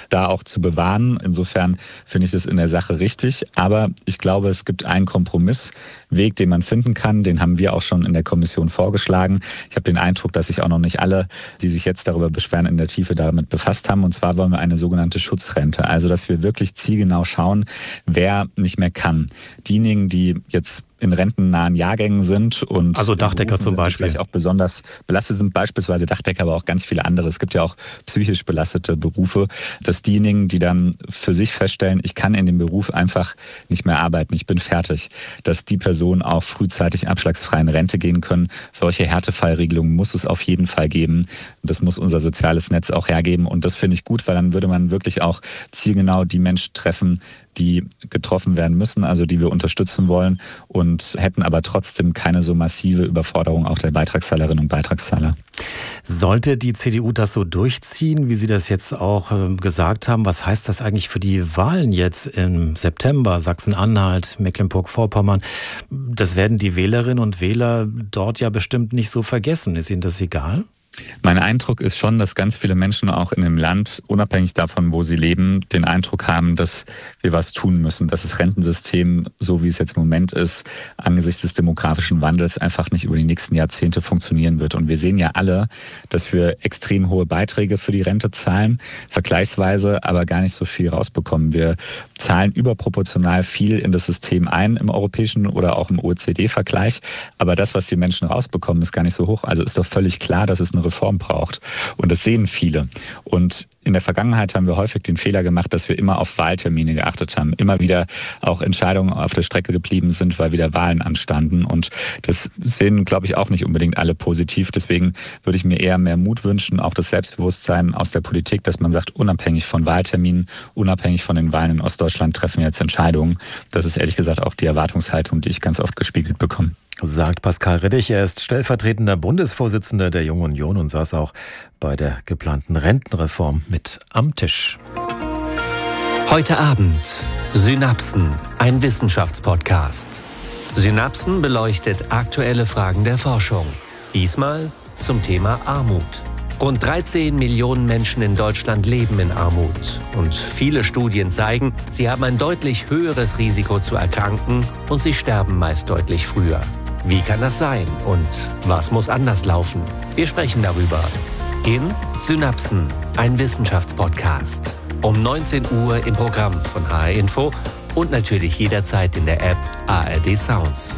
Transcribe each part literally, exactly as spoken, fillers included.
da auch zu bewahren. Insofern finde ich es in der Sache richtig. Aber ich glaube, es gibt einen Kompromissweg, den man finden kann. Den haben wir auch schon in der Kommission vorgeschlagen. Ich habe den Eindruck, dass sich auch noch nicht alle, die sich jetzt darüber beschweren, in der Tiefe damit befasst haben. Und zwar wollen wir eine sogenannte Schutzrente. Also, dass wir wirklich zielgenau schauen, wer nicht mehr kann. Diejenigen, die jetzt in rentennahen Jahrgängen sind und also Dachdecker sind, zum Beispiel, vielleicht auch besonders belastet sind, beispielsweise Dachdecker, aber auch ganz viele andere. Es gibt ja auch psychisch belastete Berufe, dass diejenigen, die dann für sich feststellen, ich kann in dem Beruf einfach nicht mehr arbeiten, ich bin fertig, dass die Personen auch frühzeitig abschlagsfrei in Rente gehen können. Solche Härtefallregelungen muss es auf jeden Fall geben. Das muss unser soziales Netz auch hergeben und das finde ich gut, weil dann würde man wirklich auch zielgenau die Menschen treffen, die getroffen werden müssen, also die wir unterstützen wollen und hätten aber trotzdem keine so massive Überforderung auch der Beitragszahlerinnen und Beitragszahler. Sollte die C D U das so durchziehen, wie Sie das jetzt auch äh, gesagt haben, was heißt das eigentlich für die Wahlen jetzt im September, Sachsen-Anhalt, Mecklenburg-Vorpommern? Das werden die Wählerinnen und Wähler dort ja bestimmt nicht so vergessen. Ist Ihnen das egal? Mein Eindruck ist schon, dass ganz viele Menschen auch in dem Land, unabhängig davon, wo sie leben, den Eindruck haben, dass wir was tun müssen, dass das Rentensystem, so wie es jetzt im Moment ist, angesichts des demografischen Wandels einfach nicht über die nächsten Jahrzehnte funktionieren wird. Und wir sehen ja alle, dass wir extrem hohe Beiträge für die Rente zahlen, vergleichsweise aber gar nicht so viel rausbekommen. Wir zahlen überproportional viel in das System ein im europäischen oder auch im O E C D-Vergleich, aber das, was die Menschen rausbekommen, ist gar nicht so hoch. Also ist doch völlig klar, dass es eine Reform braucht. Und das sehen viele. Und in der Vergangenheit haben wir häufig den Fehler gemacht, dass wir immer auf Wahltermine geachtet haben. Immer wieder auch Entscheidungen auf der Strecke geblieben sind, weil wieder Wahlen anstanden. Und das sehen, glaube ich, auch nicht unbedingt alle positiv. Deswegen würde ich mir eher mehr Mut wünschen, auch das Selbstbewusstsein aus der Politik, dass man sagt, unabhängig von Wahlterminen, unabhängig von den Wahlen in Ostdeutschland treffen wir jetzt Entscheidungen. Das ist ehrlich gesagt auch die Erwartungshaltung, die ich ganz oft gespiegelt bekomme. Sagt Pascal Riddig. Er ist stellvertretender Bundesvorsitzender der Jungen Union und saß auch bei der geplanten Rentenreform mit am Tisch. Heute Abend Synapsen, ein Wissenschaftspodcast. Synapsen beleuchtet aktuelle Fragen der Forschung. Diesmal zum Thema Armut. Rund dreizehn Millionen Menschen in Deutschland leben in Armut. Und viele Studien zeigen, sie haben ein deutlich höheres Risiko zu erkranken und sie sterben meist deutlich früher. Wie kann das sein und was muss anders laufen? Wir sprechen darüber in Synapsen, ein Wissenschaftspodcast. Um neunzehn Uhr im Programm von H R Info und natürlich jederzeit in der App A R D Sounds.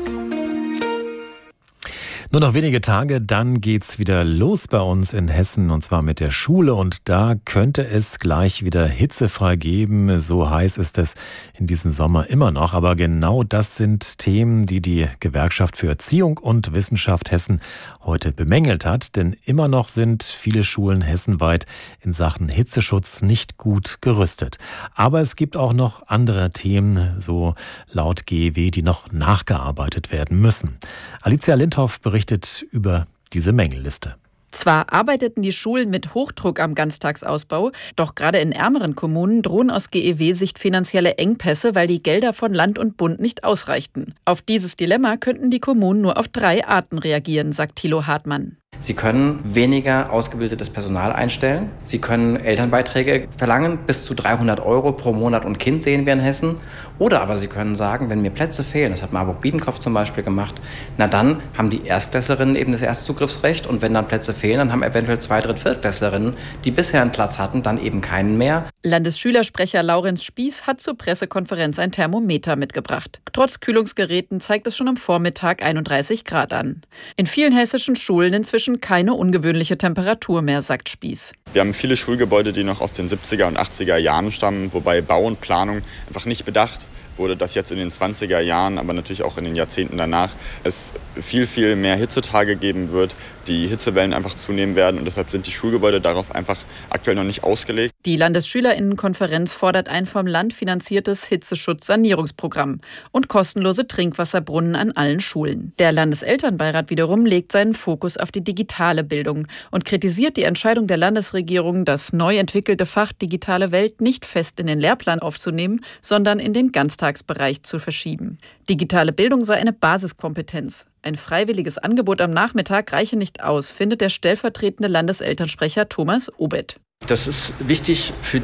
Nur noch wenige Tage, dann geht's wieder los bei uns in Hessen und zwar mit der Schule und da könnte es gleich wieder hitzefrei geben. So heiß ist es in diesem Sommer immer noch, aber genau das sind Themen, die die Gewerkschaft für Erziehung und Wissenschaft Hessen heute bemängelt hat, denn immer noch sind viele Schulen hessenweit in Sachen Hitzeschutz nicht gut gerüstet. Aber es gibt auch noch andere Themen, so laut G E W, die noch nachgearbeitet werden müssen. Alicia Lindhoff berichtet über diese Mängelliste. Zwar arbeiteten die Schulen mit Hochdruck am Ganztagsausbau, doch gerade in ärmeren Kommunen drohen aus G E W-Sicht finanzielle Engpässe, weil die Gelder von Land und Bund nicht ausreichten. Auf dieses Dilemma könnten die Kommunen nur auf drei Arten reagieren, sagt Thilo Hartmann. Sie können weniger ausgebildetes Personal einstellen. Sie können Elternbeiträge verlangen, bis zu dreihundert Euro pro Monat und Kind sehen wir in Hessen. Oder aber Sie können sagen, wenn mir Plätze fehlen, das hat Marburg-Biedenkopf zum Beispiel gemacht, na dann haben die Erstklässlerinnen eben das Erstzugriffsrecht und wenn dann Plätze fehlen, dann haben eventuell Zwei-, Dritt-, Viertklässlerinnen, die bisher einen Platz hatten, dann eben keinen mehr. Landesschülersprecher Laurenz Spieß hat zur Pressekonferenz ein Thermometer mitgebracht. Trotz Kühlungsgeräten zeigt es schon am Vormittag einunddreißig Grad an. In vielen hessischen Schulen inzwischen keine ungewöhnliche Temperatur mehr, sagt Spieß. Wir haben viele Schulgebäude, die noch aus den siebziger und achtziger Jahren stammen, wobei Bau und Planung einfach nicht bedacht wurde, dass jetzt in den zwanziger Jahren, aber natürlich auch in den Jahrzehnten danach, es viel, viel mehr Hitzetage geben wird, die Hitzewellen einfach zunehmen werden und deshalb sind die Schulgebäude darauf einfach aktuell noch nicht ausgelegt. Die Landesschülerinnenkonferenz fordert ein vom Land finanziertes Hitzeschutz-Sanierungsprogramm und kostenlose Trinkwasserbrunnen an allen Schulen. Der Landeselternbeirat wiederum legt seinen Fokus auf die digitale Bildung und kritisiert die Entscheidung der Landesregierung, das neu entwickelte Fach Digitale Welt nicht fest in den Lehrplan aufzunehmen, sondern in den Ganztagsbereich zu verschieben. Digitale Bildung sei eine Basiskompetenz. Ein freiwilliges Angebot am Nachmittag reiche nicht aus, findet der stellvertretende Landeselternsprecher Thomas Obeth. Das ist wichtig für